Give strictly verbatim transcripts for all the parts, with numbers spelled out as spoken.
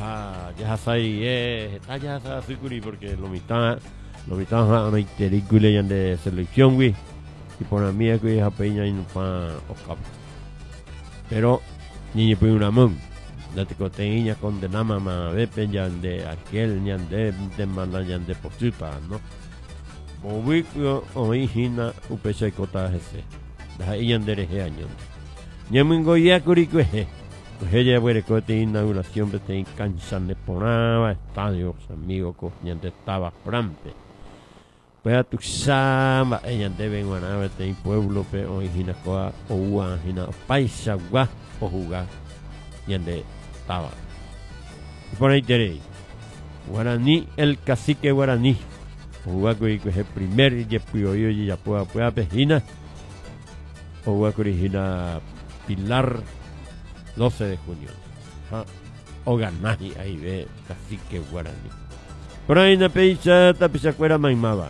Ah, ya sai eh, está ya sa sukuri porque lo mitad, lo mitad ha no intericule yan de selección wi. Y por mí que ha peña en pa ocap. Pero ni pe una mon. La te coteña con de nama ma ve peñan de aquel yan de de mandan yan de posupa, ¿no? Movico origina upesa kota ese. Da yan de rehe año. Nyamingo ya kuri que ella puede cote inauguración de te cansan de ponaba estadios amigos coñan de estaba frampe. Pues a tu sama ella deben ganar este pueblo pe origina coa o ua hina paisa gua o jugar yande estaba. Y por ahí tenéis Guaraní, el cacique guaraní. Jugaco y que es el primer y yo y ya pueda pueda pejina. O jugaco origina Pilar doce de junio. ¿Ah? O ganáis ahí ve cacique guaraní. Por ahí na peisa tapizacuera maimaba.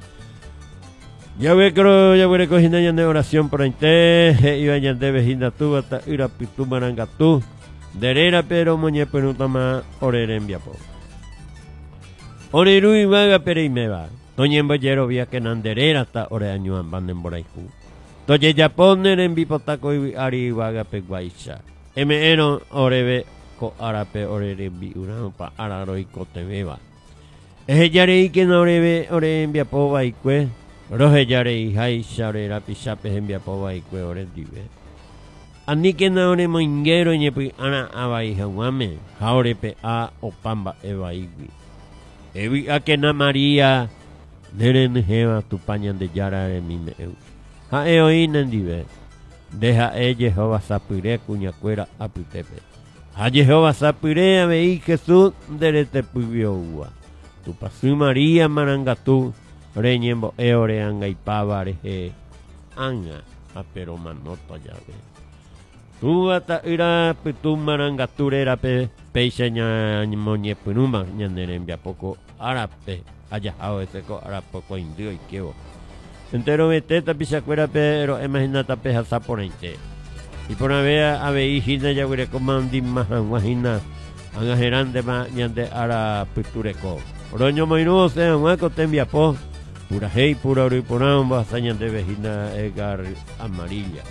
Ya ve creo ya ve cogina ya de oración por ahí te iba ya de vejina tú hasta ir a pitu maranga tú. Derera pero moñe penutama oreren biapo. Oreru y vaga pero y me va. Toñen boyero vía que nanderera hasta ore añuan banden por ahí. Toye ya ponen en bipotaco y ari vaga peguaisa. M eno orebe ko arape oreren bi una pa araro y cote beba. Es yare que no orebe oren biapo va y cue. Roje yare y hay sharera pisape en biapo va y cue oren dive. Ani que no ore moinguero y pues ana abai hawame. Haore pe a opamba eva igui. Evi a que na María neren jeva tu pañan de yara de mi meu. Ha eoinen dive. Deja e Jehová sapire cuña cuera aputepe. A Jehová sapire a veí Jesús derete pubio ua. Tu pasu María marangatu reñembo eore anga y pavare he anga a pero manoto llave. Tu ata ira pitu marangaturera pe peiseña moñe punuma ñanderen via poco arape haya jao ese co arapoco indio y quevo. Entero meteta pisacuera pero imagínate peja saponente. Y por una vez a veí hina ya huele comandi más anguajina anga gerande más ñande ara pitureco. Oroño moinu se anguaco tembia po pura hey pura ori pura un basaña de vejina egar amarilla.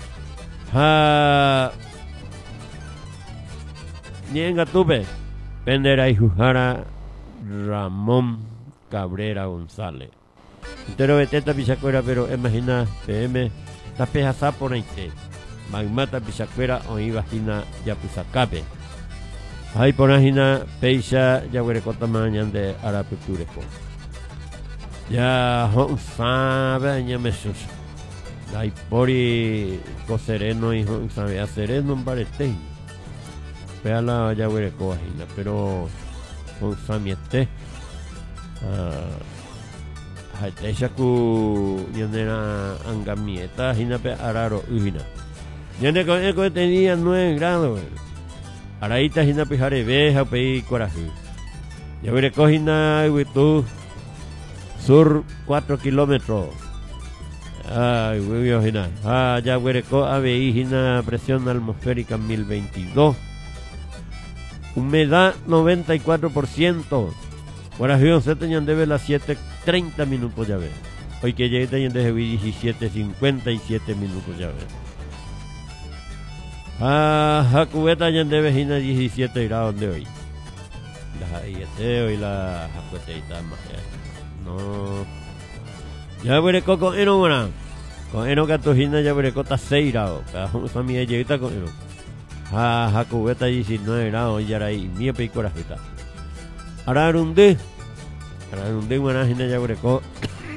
Ha Nienga tupe Pendera y Jujara Ramón Cabrera González. Entero beteta pisacuera pero imagina P M la peja saponente. Magmata pisacuera o ibajina ya pisacape. Hay por ajina peisa ya huerecota mañana de araputureco. Ya hon sabe ya mesus. Hay pori cosereno y hon sabe hacereno en bareteño. Pea la ya huereco ajina pero hon samiete. Ah esa ku yandera angamieta hina pe araro uhina. Yande con eco tenía nueve grados. Araita hina pe jarebeja pe coraje. Ya huereco hina huitu sur cuatro kilómetros. Ay, huevio hina. Ah, ya huereco ave hina presión atmosférica mil veintidós. Humedad noventa y cuatro por ciento. Guarajío se tenían de ver las siete treinta minutos ya ve. Hoy que llegué tenían de ver diecisiete cincuenta y siete minutos ya ve. Ah, Jacubeta ya de ver diecisiete grados de hoy. La ieteo y la jacueteita más ya. No. Ya veré con eno buena. Con eno gatojina ya veré cota seis grados. Cada uno familia lleguita con eno. Ah, Jacubeta diecinueve grados ya era ahí. Mía pe corajita. Ararundé. Ararundé buena gente ya veré con.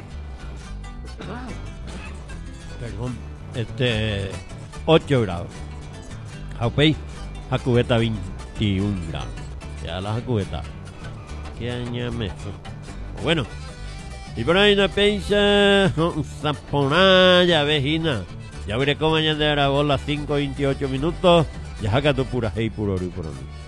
Perdón. Este ocho grados. Jaupey. Jacubeta veintiún grados. Ya la Jacubeta. ¿Qué añame? Bueno. Y por ahí una pensa, un zaponaya, vejina. Ya veré cómo mañana de la bola cinco veintiocho minutos. Ya saca tu pura hey, puro ori, puro ori.